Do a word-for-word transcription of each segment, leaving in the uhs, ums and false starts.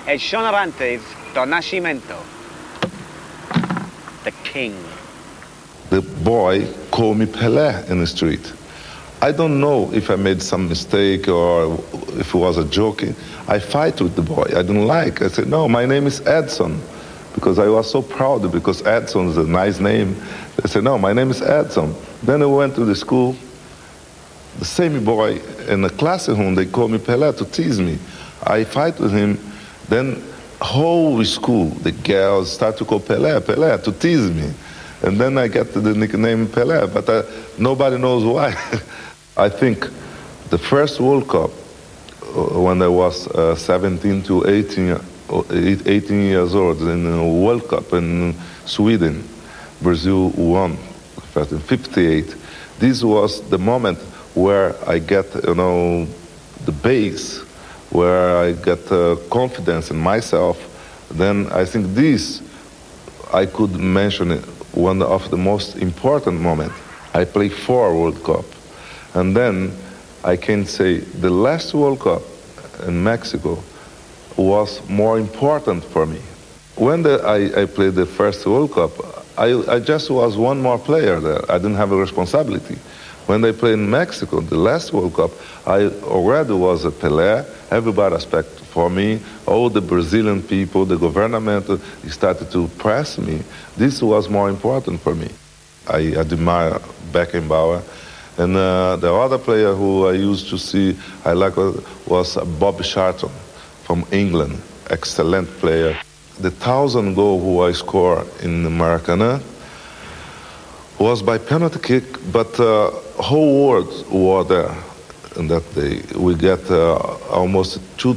El Sean Arantes do Nascimento, the king. The boy called me Pelé in the street. I don't know if I made some mistake or if it was a joke. I fight with the boy. I didn't like. I said, no, my name is Edson, because I was so proud because Edson is a nice name. I said, no, my name is Edson. Then I went to the school. The same boy in the classroom, they called me Pelé to tease me. I fight with him. Then whole school, the girls start to call Pelé, Pelé, to tease me. And then I get the nickname Pelé, but uh, nobody knows why. I think the first World Cup, uh, when I was uh, seventeen to eighteen, eighteen years old, in the World Cup in Sweden, Brazil won in fifty-eight. This was the moment where I get, you know, the base, where I get uh, confidence in myself. Then I think this, I could mention it, one of the most important moments. I played four World Cup. And then I can say the last World Cup in Mexico was more important for me. When the, I, I played the first World Cup, I, I just was one more player there. I didn't have a responsibility. When they played in Mexico, the last World Cup, I already was a Pelé. Everybody expected for me. All the Brazilian people, the government started to press me. This was more important for me. I admire Beckenbauer. And uh, the other player who I used to see, I like, was Bob Charlton from England. Excellent player. The thousand goal who I scored in the Maracanã was by penalty kick, but uh, whole world were there in that day. We get uh, almost two,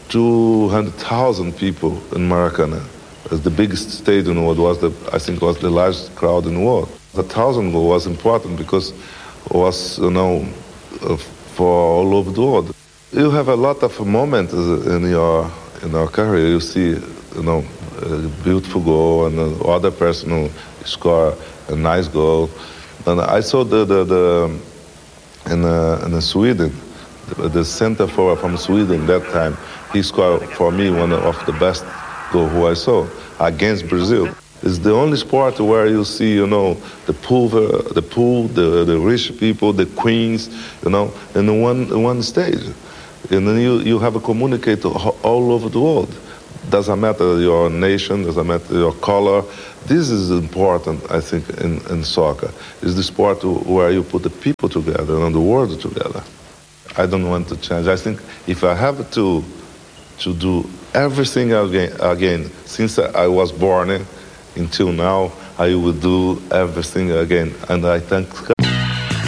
200,000 people in Maracanã. It's the biggest stadium in the world. Was the, I think was the largest crowd in the world. The thousand goal was important because it was, you know, uh, for all over the world. You have a lot of moments in your in your career. You see, you know, a beautiful goal and the other person who score a nice goal. And I saw the the, the in uh, in Sweden, the, the center forward from Sweden that time. He scored for me one of the best goal who I saw against Brazil. It's the only sport where you see, you know, the poor, the poor, the the rich people, the queens, you know, in one one stage, and then you you have a communicator all over the world. Doesn't matter your nation, doesn't matter your color. This is important, I think, in, in soccer. It's the sport where you put the people together and the world together. I don't want to change. I think if I have to to do everything again, again since I was born in, until now, I will do everything again. And I thank